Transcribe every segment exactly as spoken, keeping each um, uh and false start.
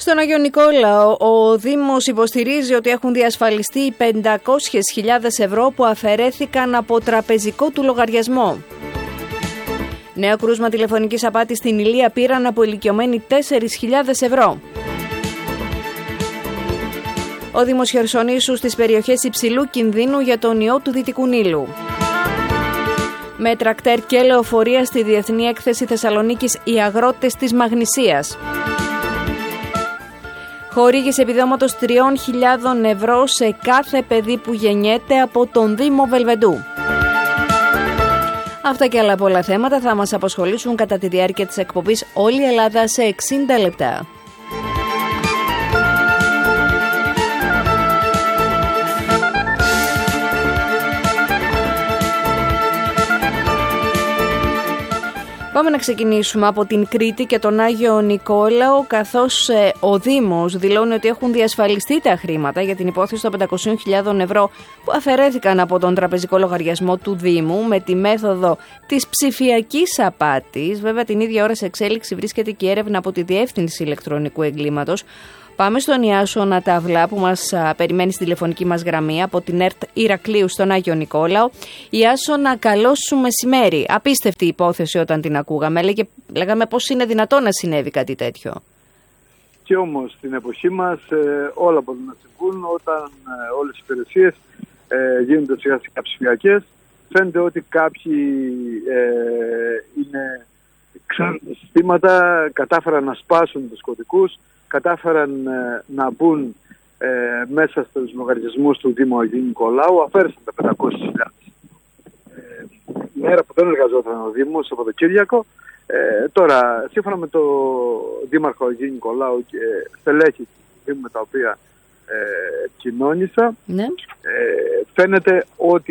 Στον Άγιο Νικόλαο, ο Δήμος υποστηρίζει ότι έχουν διασφαλιστεί πεντακόσιες χιλιάδες ευρώ που αφαιρέθηκαν από τραπεζικό του λογαριασμό. Νέο κρούσμα τηλεφωνικής απάτης στην Ηλία, πήραν από ηλικιωμένοι τέσσερις χιλιάδες ευρώ. Ο Δήμος Χερσονήσου στις περιοχές υψηλού κινδύνου για τον ιό του Δυτικού Νείλου. Με τρακτέρ και λεωφορεία στη Διεθνή Έκθεση Θεσσαλονίκης οι αγρότες της Μαγνησίας. Χορήγηση επιδόματος τριών χιλιάδων ευρώ σε κάθε παιδί που γεννιέται από τον Δήμο Βελβεντού. Αυτά και άλλα πολλά θέματα θα μας απασχολήσουν κατά τη διάρκεια της εκπομπής Όλη η Ελλάδα σε εξήντα λεπτά. Πάμε να ξεκινήσουμε από την Κρήτη και τον Άγιο Νικόλαο, καθώς ε, ο Δήμος δηλώνει ότι έχουν διασφαλιστεί τα χρήματα για την υπόθεση των πεντακόσιες χιλιάδες ευρώ που αφαιρέθηκαν από τον τραπεζικό λογαριασμό του Δήμου με τη μέθοδο της ψηφιακής απάτης. Βέβαια, την ίδια ώρα σε εξέλιξη βρίσκεται και η έρευνα από τη Διεύθυνση Ηλεκτρονικού Εγκλήματος. Πάμε στον Ιάσονα Ταυλά που μας α, περιμένει στη τηλεφωνική μας γραμμή από την ΕΡΤ Ηρακλείου στον Άγιο Νικόλαο. Ιάσονα, καλό σου μεσημέρι. Απίστευτη υπόθεση όταν την ακούγαμε. Λέγε, λέγαμε πώς είναι δυνατόν να συνέβη κάτι τέτοιο. Και όμως στην εποχή μας ε, όλα μπορούν να συμβούν όταν ε, όλες οι υπηρεσίες ε, γίνονται σιγά σιγά ψηφιακές. Φαίνεται ότι κάποιοι ε, είναι ξένα συστήματα, κατάφεραν να σπάσουν τους κωδικούς, κατάφεραν ε, να μπουν ε, μέσα στους λογαριασμούς του Δήμου Αγίου Νικολάου, αφαίρεσαν τα πεντακόσιες χιλιάδες. Ε, η μέρα που δεν εργαζόταν ο Δήμος, το Σαββατοκύριακο, ε, τώρα σύμφωνα με το Δήμαρχο Αγίου Νικολάου και στελέχη του Δήμου με τα οποία ε, κοινώνησα, ναι. ε, φαίνεται ότι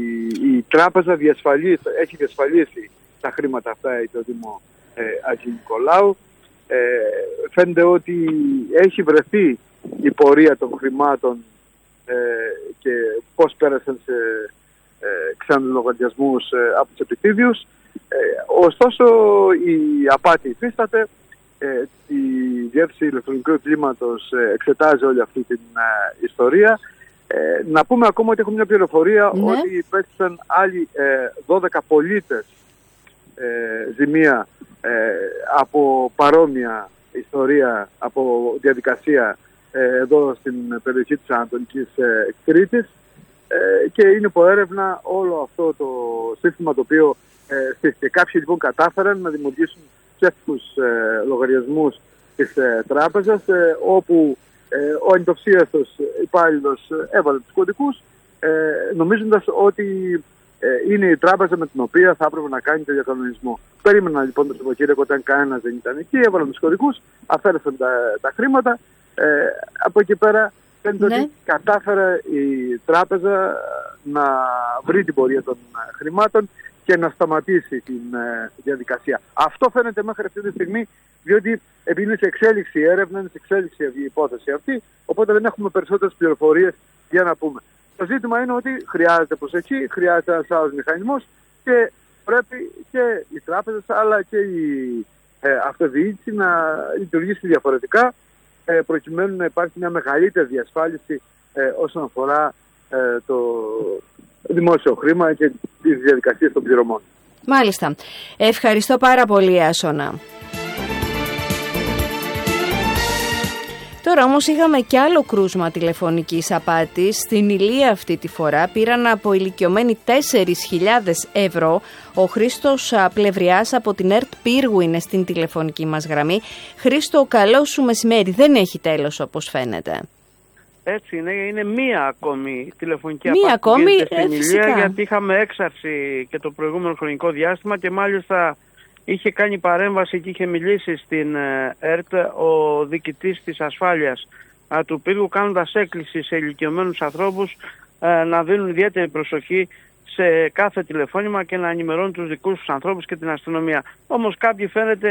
η τράπεζα διασφαλίσει, έχει διασφαλίσει τα χρήματα αυτά το Δήμο ε, Αγίου Νικολάου. Ε, φαίνεται ότι έχει βρεθεί η πορεία των χρημάτων ε, και πώς πέρασαν σε ε, ξένους λογαριασμούς ε, από τους επιτίδιους. Ε, ωστόσο η απάτη υφίσταται, ε, η Διεύθυνση Ηλεκτρονικού Εγκλήματος ε, εξετάζει όλη αυτή την ε, ιστορία. Ε, να πούμε ακόμα ότι έχουμε μια πληροφορία, ναι, ότι υπέστησαν άλλοι ε, δώδεκα πολίτες ε, ζημία Ε, από παρόμοια ιστορία, από διαδικασία ε, εδώ στην περιοχή της Ανατολικής ε, Κρήτης ε, και είναι υπό έρευνα όλο αυτό το σύστημα το οποίο ε, στήθηκε. Κάποιοι λοιπόν κατάφεραν να δημιουργήσουν ψεύτικους ε, λογαριασμούς της ε, τράπεζας ε, όπου ε, ο ανυτοξίαστος υπάλληλος έβαλε τους κωδικούς ε, νομίζοντας ότι Ε, είναι η τράπεζα με την οποία θα έπρεπε να κάνει το διακανονισμό. Περίμενα λοιπόν το Σαββατοκύριακο όταν κανένας δεν ήταν εκεί, έβαλαν τους κωδικούς, αφαίρεσαν τα, τα χρήματα. Ε, από εκεί πέρα φαίνεται, ναι, ότι κατάφερε η τράπεζα να βρει την πορεία των χρημάτων και να σταματήσει την ε, διαδικασία. Αυτό φαίνεται μέχρι αυτή τη στιγμή, διότι επειδή είναι σε εξέλιξη η έρευνα, είναι σε εξέλιξη η υπόθεση αυτή, οπότε δεν έχουμε περισσότερες πληροφορίες για να πούμε. Το ζήτημα είναι ότι χρειάζεται προσοχή, χρειάζεται ένας άλλος μηχανισμός και πρέπει και οι τράπεζες αλλά και η ε, αυτοδιοίκηση να λειτουργήσει διαφορετικά ε, προκειμένου να υπάρχει μια μεγαλύτερη διασφάλιση ε, όσον αφορά ε, το δημόσιο χρήμα και τις διαδικασίες των πληρωμών. Μάλιστα. Ευχαριστώ πάρα πολύ, Άσονα. Τώρα όμως είχαμε κι άλλο κρούσμα τηλεφωνικής απάτης. Στην Ηλία αυτή τη φορά πήραν από ηλικιωμένοι τέσσερις χιλιάδες ευρώ. Ο Χρήστος Πλευριάς από την ΕΡΤ Πύργου είναι στην τηλεφωνική μας γραμμή. Χρήστο, καλό σου μεσημέρι. Δεν έχει τέλος όπως φαίνεται. Έτσι είναι, είναι μία ακόμη τηλεφωνική μία απάτη ακόμη, στην ε, Ηλία, γιατί είχαμε έξαρση και το προηγούμενο χρονικό διάστημα και μάλιστα είχε κάνει παρέμβαση και είχε μιλήσει στην ΕΡΤ ο διοικητής της ασφάλειας του Πύργου, κάνοντας έκκληση σε ηλικιωμένους ανθρώπους να δίνουν ιδιαίτερη προσοχή σε κάθε τηλεφώνημα και να ενημερώνουν τους δικούς τους ανθρώπους και την αστυνομία. Όμως κάποιοι φαίνεται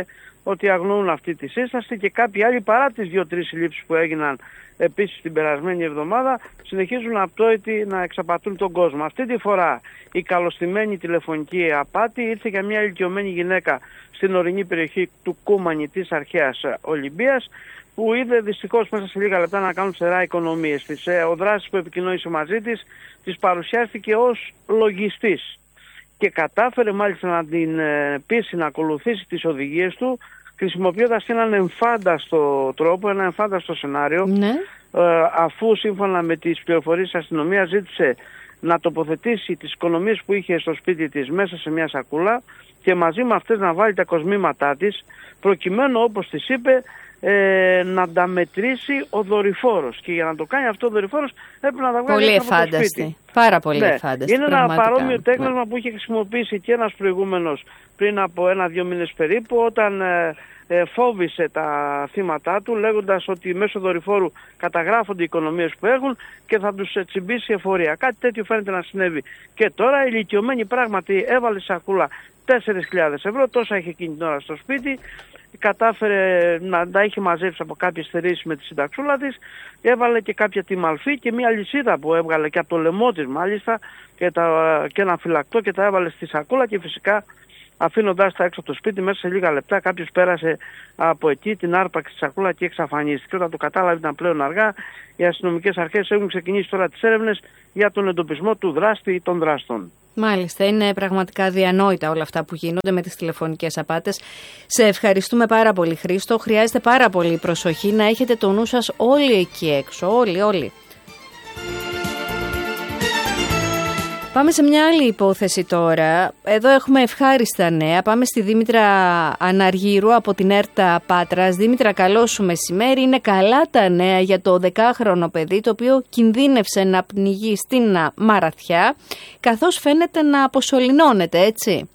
ότι αγνοούν αυτή τη σύσταση, και κάποιοι άλλοι, παρά τις δύο-τρεις συλλήψεις που έγιναν επίσης την περασμένη εβδομάδα, συνεχίζουν απτόητοι να εξαπατούν τον κόσμο. Αυτή τη φορά η καλωστημένη τηλεφωνική απάτη ήρθε για μια ηλικιωμένη γυναίκα στην ορεινή περιοχή του Κούμανη της αρχαίας Ολυμπίας, που είδε δυστυχώς μέσα σε λίγα λεπτά να κάνουν ξερά οικονομίες της. Ο δράσης που επικοινώνησε μαζί της, της παρουσιάστηκε ως λογιστής και κατάφερε μάλιστα να την πείσει να ακολουθήσει τις οδηγίες του, χρησιμοποιώντας έναν εμφάνταστο τρόπο, ένα εμφάνταστο σενάριο, ναι. αφού σύμφωνα με τις πληροφορίες της αστυνομίας ζήτησε να τοποθετήσει τις οικονομίες που είχε στο σπίτι της μέσα σε μια σακούλα και μαζί με αυτές να βάλει τα κοσμήματά της, προκειμένου, όπως της είπε, ε, να τα μετρήσει ο δορυφόρος. Και για να το κάνει αυτό ο δορυφόρος έπρεπε να τα βγάλει πολύ από το σπίτι. Πάρα πολύ ναι. εφάνταστη. Είναι πραγματικά. ένα παρόμοιο τέκνασμα ναι. που είχε χρησιμοποιήσει και ένας προηγούμενος πριν από ένα-δύο μήνες περίπου, όταν ε, ε, φόβησε τα θύματα του, λέγοντας ότι μέσω δορυφόρου καταγράφονται οι οικονομίες που έχουν και θα τους τσιμπήσει εφορία. Κάτι τέτοιο φαίνεται να συνέβη και τώρα. Η ηλικιωμένη πράγματι έβαλε σακούλα τέσσερις χιλιάδες ευρώ, τόσα είχε εκείνη την ώρα στο σπίτι, κατάφερε να τα είχε μαζέψει από κάποιες θερήσεις με τη συνταξούλα της, έβαλε και κάποια τιμαλφή και μια λυσίδα που έβγαλε και από το λαιμό της μάλιστα και, τα, και ένα φυλακτό, και τα έβαλε στη σακούλα, και φυσικά αφήνοντας τα έξω από το σπίτι, μέσα σε λίγα λεπτά κάποιος πέρασε από εκεί, την άρπαξε τη σακούλα και εξαφανίστηκε. Όταν το κατάλαβε ήταν πλέον αργά. Οι αστυνομικές αρχές έχουν ξεκινήσει τώρα τις έρευνες για τον εντοπισμό του δράστη ή των δράστων. Μάλιστα, είναι πραγματικά διανόητα όλα αυτά που γίνονται με τις τηλεφωνικές απάτες. Σε ευχαριστούμε πάρα πολύ, Χρήστο. Χρειάζεται πάρα πολύ προσοχή, να έχετε το νου σας όλοι εκεί έξω, όλοι, όλοι. Πάμε σε μια άλλη υπόθεση τώρα. Εδώ έχουμε ευχάριστα νέα. Πάμε στη Δήμητρα Αναργύρου από την ΕΡΤΑ Πάτρας. Δήμητρα, καλό σου μεσημέρι. Είναι καλά τα νέα για το δεκάχρονο παιδί, το οποίο κινδύνευσε να πνιγεί στην Μαραθιά, καθώς φαίνεται να αποσωληνώνεται, έτσι.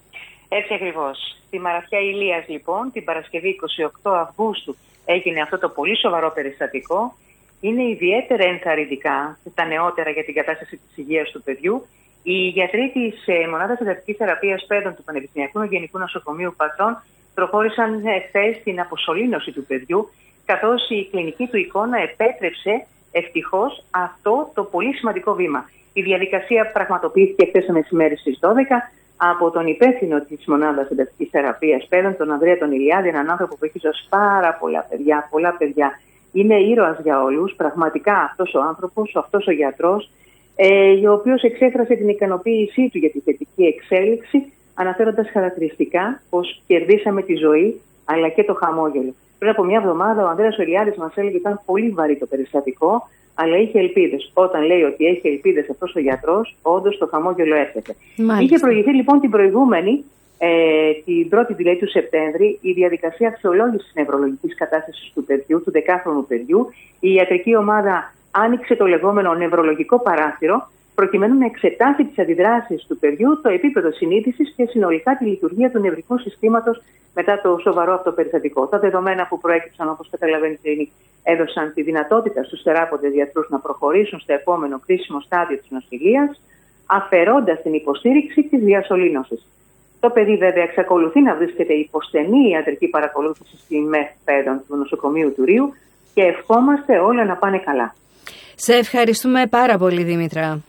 Έτσι ακριβώς. Στη Μαραθιά Ηλίας, λοιπόν, την Παρασκευή εικοστή ογδόη Αυγούστου έγινε αυτό το πολύ σοβαρό περιστατικό. Είναι ιδιαίτερα ενθαρρυντικά τα νεότερα για την κατάσταση της υγείας του παιδιού. Οι γιατροί της ε, Μονάδας Εντατικής Θεραπείας Παιδών του Πανεπιστημιακού Γενικού Νοσοκομείου Πατρών προχώρησαν χθες στην αποσωλήνωση του παιδιού, καθώς η κλινική του εικόνα επέτρεψε ευτυχώς αυτό το πολύ σημαντικό βήμα. Η διαδικασία πραγματοποιήθηκε χθες το μεσημέρι στις δώδεκα από τον υπεύθυνο της Μονάδας Εντατικής Θεραπείας Παιδών, τον Ανδρέα τον Ηλιάδη, έναν άνθρωπο που έχει ζώσει πάρα πολλά παιδιά, πολλά παιδιά. Είναι ήρωας για όλους, πραγματικά αυτός ο άνθρωπος, αυτός ο γιατρός, ε, ο οποίος εξέφρασε την ικανοποίησή του για τη θετική εξέλιξη, αναφέροντας χαρακτηριστικά πως κερδίσαμε τη ζωή αλλά και το χαμόγελο. Πριν από μια εβδομάδα ο Ανδρέας Ηλιάδης μας έλεγε ότι ήταν πολύ βαρύ το περιστατικό, αλλά είχε ελπίδες. Όταν λέει ότι έχει ελπίδες αυτός ο γιατρός, όντως το χαμόγελο έρχεται. Μάλιστα. Είχε προηγηθεί λοιπόν την προηγούμενη, Ε, την πρώτη δηλαδή του Σεπτέμβρη, η διαδικασία αξιολόγησης της νευρολογικής κατάστασης του παιδιού, του δεκάχρονου παιδιού. Η ιατρική ομάδα άνοιξε το λεγόμενο νευρολογικό παράθυρο, προκειμένου να εξετάσει τις αντιδράσεις του παιδιού, το επίπεδο συνείδησης και συνολικά τη λειτουργία του νευρικού συστήματος μετά το σοβαρό αυτό περιστατικό. Τα δεδομένα που προέκυψαν, όπως καταλαβαίνετε, έδωσαν τη δυνατότητα στους θεράποντες γιατρούς να προχωρήσουν στο επόμενο κρίσιμο στάδιο της νοσηλείας, αφαιρώντας την υποστήριξη της διασωλήνωσης. Το παιδί βέβαια εξακολουθεί να βρίσκεται υπό στενή ιατρική παρακολούθηση στη ΜΕΘ Παιδών του νοσοκομείου του Ρίου και ευχόμαστε όλα να πάνε καλά. Σε ευχαριστούμε πάρα πολύ, Δήμητρα.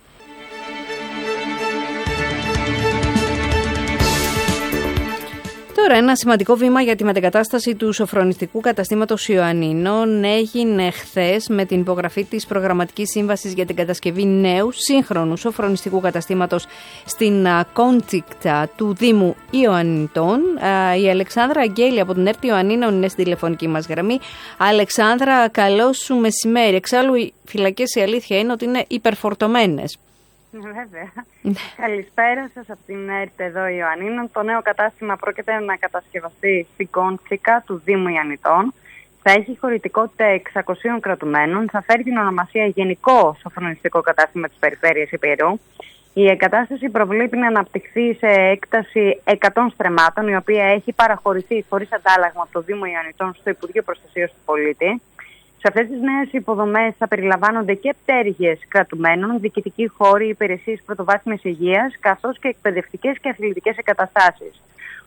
Τώρα, ένα σημαντικό βήμα για τη μετεγκατάσταση του σοφρονιστικού καταστήματος Ιωαννίνων έγινε χθες με την υπογραφή της προγραμματικής σύμβασης για την κατασκευή νέου σύγχρονου σοφρονιστικού καταστήματος στην Κόντσικτα του Δήμου Ιωαννιτών. Η Αλεξάνδρα Αγγέλη από την ΕΡΤ Ιωαννίνων είναι στη τηλεφωνική μας γραμμή. Αλεξάνδρα, καλό σου μεσημέρι. Εξάλλου, οι φυλακές, η αλήθεια είναι ότι είναι υπερφορτωμένες. Βέβαια. Καλησπέρα σας από την ΕΡΤ εδώ Ιωαννίνων. Το νέο κατάστημα πρόκειται να κατασκευαστεί στην Κόντσικα του Δήμου Ιωαννιτών. Θα έχει χωρητικότητα εξακοσίων κρατουμένων. Θα φέρει την ονομασία Γενικό Σοφρονιστικό Κατάστημα της Περιφέρειας Ηπειρού. Η εγκατάσταση προβλέπει να αναπτυχθεί σε έκταση εκατό στρεμμάτων, η οποία έχει παραχωρηθεί χωρίς αντάλλαγμα από το Δήμο Ιωαννιτών στο Υπουργείο Προστασίας του Πολίτη. Σε αυτές τις νέες υποδομές θα περιλαμβάνονται και πτέρυγες κρατουμένων, διοικητικοί χώροι, υπηρεσίες πρωτοβάθμιας υγείας, καθώς και εκπαιδευτικές και αθλητικές εγκαταστάσεις.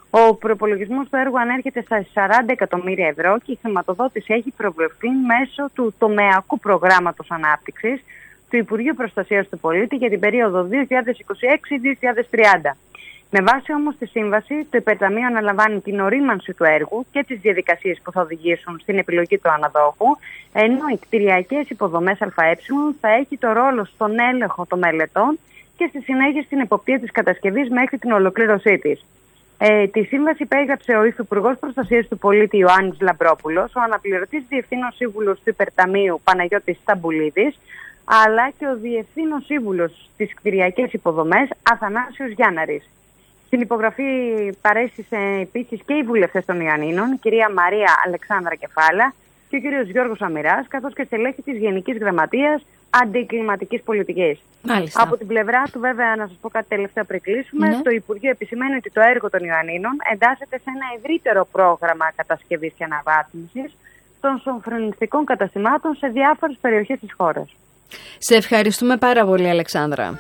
Ο προϋπολογισμός του έργου ανέρχεται στα σαράντα εκατομμύρια ευρώ και η χρηματοδότηση έχει προβλεφθεί μέσω του τομεακού προγράμματος ανάπτυξης του Υπουργείου Προστασίας του Πολίτη για την περίοδο δύο χιλιάδες είκοσι έξι με δύο χιλιάδες τριάντα. Με βάση όμως τη σύμβαση, το υπερταμείο αναλαμβάνει την ορίμανση του έργου και τις διαδικασίες που θα οδηγήσουν στην επιλογή του αναδόχου, ενώ οι κτηριακές υποδομές ΑΕ θα έχει το ρόλο στον έλεγχο των μελετών και στη συνέχεια στην εποπτεία της κατασκευής μέχρι την ολοκλήρωσή της. Ε, τη σύμβαση υπέγραψε ο Υφυπουργός Προστασίας του Πολίτη Ιωάννης Λαμπρόπουλος, ο αναπληρωτής διευθύνων σύμβουλος του Υπερταμείου Παναγιώτης Σταμπουλίδης, αλλά και ο διευθύνων σύμβουλος στις κτηριακές υποδομές Αθανάσιος Γιάνναρης. Στην υπογραφή παρέστησε επίσης και οι βουλευτές των Ιωαννίνων, η κυρία Μαρία Αλεξάνδρα Κεφάλα και ο κύριος Γιώργος Αμυράς, καθώς και στελέχη της Γενικής Γραμματείας Αντιεγκληματικής Πολιτικής. Μάλιστα. Από την πλευρά του, βέβαια, να σας πω κάτι τελευταίο πριν κλείσουμε, Ναι. το Υπουργείο επισημαίνει ότι το έργο των Ιωαννίνων εντάσσεται σε ένα ευρύτερο πρόγραμμα κατασκευής και αναβάθμισης των σοφρονιστικών καταστημάτων σε διάφορες περιοχές της χώρας. Σε ευχαριστούμε πάρα πολύ, Αλεξάνδρα.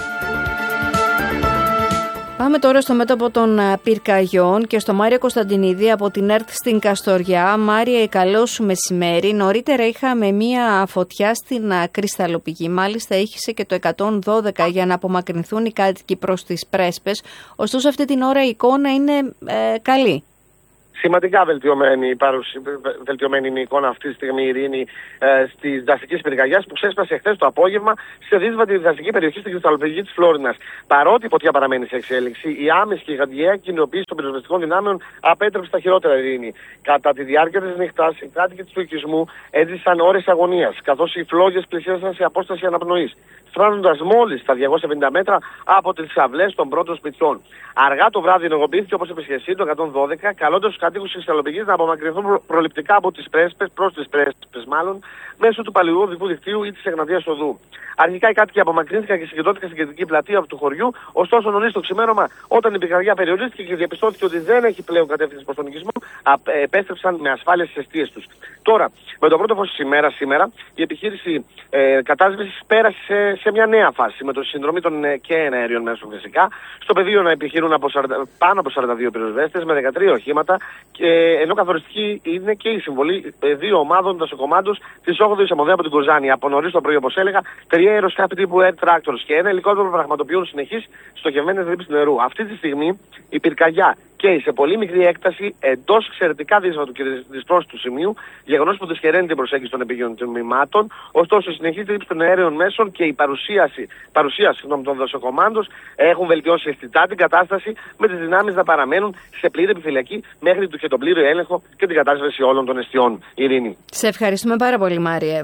Πάμε τώρα στο μέτωπο των πυρκαγιών και στο Μάριο Κωνσταντινίδη από την ΕΡΤ στην Καστοριά. Μάρια, καλό σου μεσημέρι. Νωρίτερα είχαμε μία φωτιά στην κρυσταλλοπηγή. Μάλιστα έχισε και το εκατόν δώδεκα για να απομακρυνθούν οι κάτοικοι προς τις πρέσπες. Ωστόσο αυτή την ώρα η εικόνα είναι ε, καλή. Σημαντικά βελτιωμένη, παρουσι... βελτιωμένη είναι η εικόνα αυτή τη στιγμή, Ειρήνη, ε, τη δασική πυρκαγιά που ξέσπασε χθες το απόγευμα σε δύσβατη δασική περιοχή στην κρυσταλλοπηγή τη Φλόρινας. Παρότι η φωτιά παραμένει σε εξέλιξη, η άμεση και γιγαντιαία κοινοποίηση των πυροσβεστικών δυνάμεων απέτρεψε τα χειρότερα, Ειρήνη. Κατά τη διάρκεια τη νύχτα, οι κάτοικοι του οικισμού έζησαν ώρες αγωνίας, καθώς οι φλόγες πλησίασαν σε απόσταση αναπνοής, φτάνοντας μόλις στα διακόσια πενήντα μέτρα από τις αυλές των πρώτων σπιτιών. Αργά το βράδυ ενεργοποιήθηκε, όπως είπε και εσύ, το εκατόν δώδεκα, καλώντας τους κατοίκους της κρυσταλλοπηγής να απομακρυνθούν προληπτικά από τις πρέσπες, προς τις πρέσπες μάλλον, μέσω του παλαιού οδικού δικτύου ή της Εγνατίας Οδού. Αρχικά οι κάτοικοι απομακρύνθηκαν και συγκεντρώθηκαν στην κεντρική πλατεία του χωριού, ωστόσο νωρίς το ξημέρωμα, όταν η πυρκαγιά περιορίστηκε και διαπιστώθηκε ότι δεν έχει πλέον κατεύθυνση προς τον οικισμό, επέστρεψαν με ασφάλεια στις αιστείες τους. Τώρα, με το πρώτο φως της ημέρας σήμερα, η επιχείρηση ε, κατάσβεσης πέρασε σε, σε μια νέα φάση, με το συνδρομή των ε, και εναέριων μέσων φυσικά. Στο πεδίο να επιχειρούν από σαράντα, πάνω από σαράντα δύο πυροσβέστες με δεκατρία οχήματα, και, ενώ καθοριστική είναι και η συμβολή ε, δύο ομάδων δασοκομάντους της όγδοης Αμμοδέα από την Κοζάνη. Από νωρίς το πρωί, όπως έλεγα, τρία αεροσκάφη τύπου Air Tractors και ένα ελικόπτερο πραγματοποιούν συνεχείς στοχευμένες ρήψεις νερού. Αυτή τη στιγμή η πυρκαγιά καίει σε πολύ μικρή έκταση εντός εξαιρετικά δύσβατου και δυσπρόσιτου σημείου, γεγονός που δυσχεραίνει την προσέγγιση των επίγειων τμήματων. Ωστόσο, η συνεχής ρήψη των αέριων μέσων και η παρουσίαση, παρουσίαση των δασοκομάντων έχουν βελτιώσει αισθητά την κατάσταση, με τις δυνάμεις να παραμένουν σε πλήρη επιφυλακή μέχρι και τον πλήρη έλεγχο και την κατάσβεση όλων των εστιών. Ειρήνη. Σε ευχαριστούμε πάρα πολύ, Μάριε.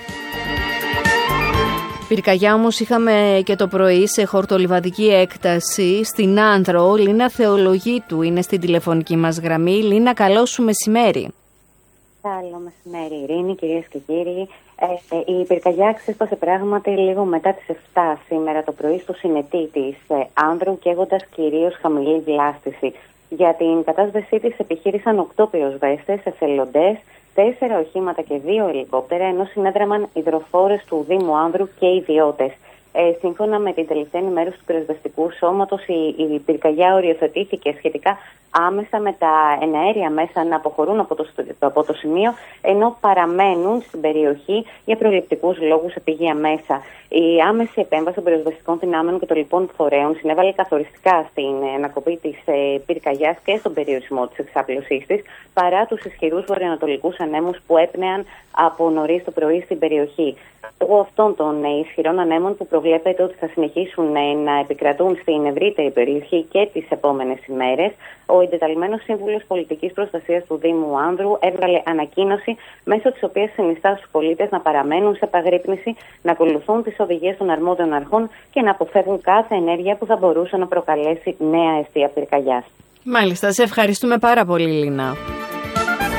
Πυρκαγιά όμως είχαμε και το πρωί σε χορτολιβαδική έκταση στην Άνδρο. Λίνα Θεολογίτου είναι στην τηλεφωνική μας γραμμή. Λίνα, καλό σου μεσημέρι. Καλό μεσημέρι, Ειρήνη, κυρίες και κύριοι. Ε, η πυρκαγιά ξέσπασε πράγματι λίγο μετά τις επτά σήμερα το πρωί στο συνετή της ε, Άνδρου, καίγοντας κυρίως χαμηλή βλάστηση. Για την κατάσβεσή της επιχείρησαν οκτώ πυροσβέστες, εθελοντές, τέσσερα οχήματα και δύο ελικόπτερα, ενώ συνέδραμαν υδροφόρες του Δήμου Άνδρου και ιδιώτες. Ε, σύμφωνα με την τελευταία ενημέρωση του πυροσβεστικού σώματος, η, η πυρκαγιά οριοθετήθηκε σχετικά άμεσα με τα εναέρια μέσα να αποχωρούν από το, από το σημείο, ενώ παραμένουν στην περιοχή για προληπτικούς λόγους επίγεια μέσα. Η άμεση επέμβαση των πυροσβεστικών δυνάμεων και των λοιπών φορέων συνέβαλε καθοριστικά στην ανακοπή της ε, πυρκαγιάς και στον περιορισμό της εξάπλωσής της, παρά τους ισχυρούς βορειοανατολικούς ανέμους που έπνεαν από νωρίς το πρωί στην περιοχή. Λόγω αυτών των ε, ισχυρών ανέμων που προβλέπεται ότι θα συνεχίσουν ε, να επικρατούν στην ευρύτερη περιοχή και τις επόμενες ημέρες, ο εντεταλμένος σύμβουλος πολιτικής προστασίας του Δήμου Άνδρου έβγαλε ανακοίνωση, μέσω της οποίας συνιστά στους πολίτες να παραμένουν σε επαγρύπνηση, να ακολουθούν τις οδηγίες των αρμόδιων αρχών και να αποφεύγουν κάθε ενέργεια που θα μπορούσε να προκαλέσει νέα αιστεία πυρκαγιάς. Μάλιστα, σε ευχαριστούμε πάρα πολύ, Λίνα.